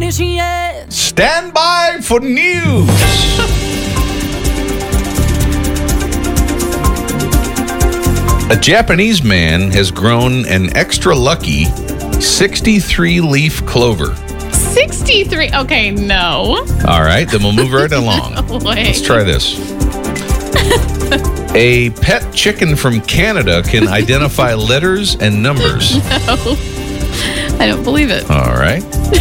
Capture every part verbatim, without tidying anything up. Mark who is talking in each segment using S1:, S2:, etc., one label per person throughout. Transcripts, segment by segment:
S1: here she is.
S2: Stand by for news. A Japanese man has grown an extra lucky sixty-three leaf clover.
S3: sixty-three. Okay, no.
S2: All right, then we'll move right along.
S3: No way.
S2: Let's try this. A pet chicken from Canada can identify letters and numbers.
S3: No. I don't believe it.
S2: All right.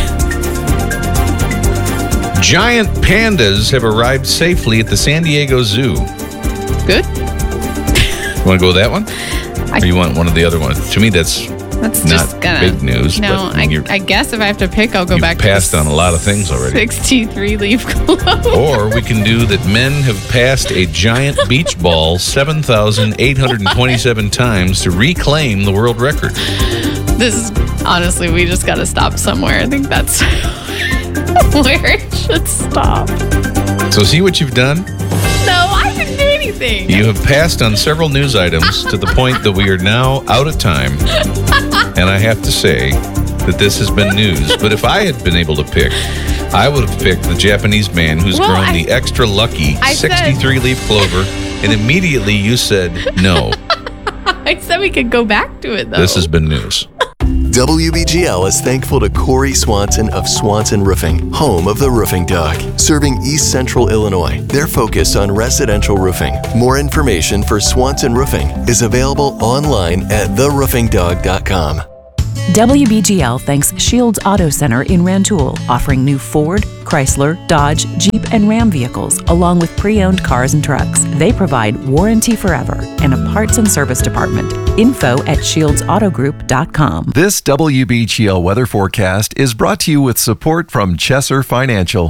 S2: Giant pandas have arrived safely at the San Diego Zoo.
S3: Good.
S2: You want to go with that one?
S3: I,
S2: or you want one of the other ones? To me, that's
S3: that's
S2: not
S3: just gonna,
S2: big news.
S3: No,
S2: but
S3: I,
S2: you're-
S3: I guess if I have to pick, I'll go
S2: You've
S3: back
S2: passed
S3: to
S2: on a lot of things already.
S3: sixty-three leaf clover.
S2: Or we can do that men have passed a giant beach ball seven thousand eight hundred twenty-seven times to reclaim the world record.
S3: This is, honestly, we just got to stop somewhere. I think that's where it should stop.
S2: So see what you've done?
S3: No, I didn't do anything.
S2: You have passed on several news items to the point that we are now out of time. And I have to say that this has been news. But if I had been able to pick, I would have picked the Japanese man who's
S3: Well,
S2: grown
S3: I-
S2: the extra lucky
S3: I said-
S2: sixty-three leaf clover. And immediately you said no.
S3: I said we could go back to it, though.
S2: This has been news.
S4: W B G L is thankful to Corey Swanson of Swanson Roofing, home of the Roofing Dog, serving East Central Illinois. Their focus on residential roofing. More information for Swanson Roofing is available online at the roofing dog dot com.
S1: W B G L thanks Shields Auto Center in Rantoul, offering new Ford, Chrysler, Dodge, Jeep, and Ram vehicles, along with pre-owned cars and trucks. They provide warranty forever and a parts and service department. Info at shields auto group dot com.
S5: This W B G L weather forecast is brought to you with support from Chesser Financial.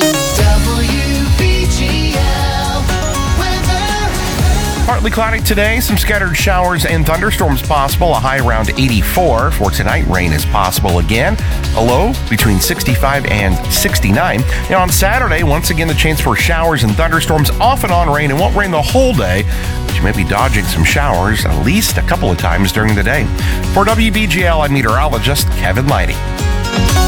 S6: Partly cloudy today, some scattered showers and thunderstorms possible, a high around eighty-four. For tonight, rain is possible again, a low between sixty-five and sixty-nine. Now on Saturday, once again, the chance for showers and thunderstorms, off and on rain. It won't rain the whole day, but you may be dodging some showers at least a couple of times during the day. For W B G L, I'm meteorologist Kevin Lighty.